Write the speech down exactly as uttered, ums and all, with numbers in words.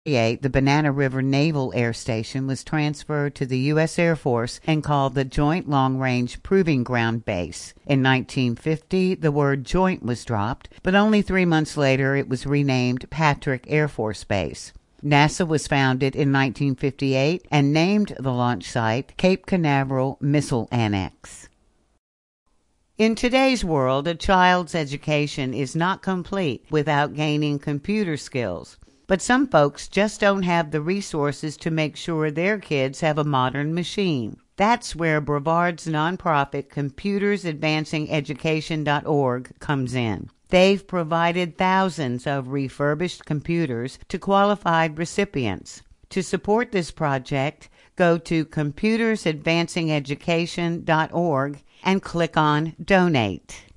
The Banana River Naval Air Station was transferred to the U S Air Force and called the Joint Long Range Proving Ground Base. In nineteen fifty, the word joint was dropped, but only three months later it was renamed Patrick Air Force Base. NASA was founded in nineteen fifty-eight and named the launch site Cape Canaveral Missile Annex. In today's world, a child's education is not complete without gaining computer skills. But some folks just don't have the resources to make sure their kids have a modern machine. That's where Brevard's nonprofit Computers Advancing Education dot org comes in. They've provided thousands of refurbished computers to qualified recipients. To support this project, go to Computers Advancing Education dot org and click on Donate.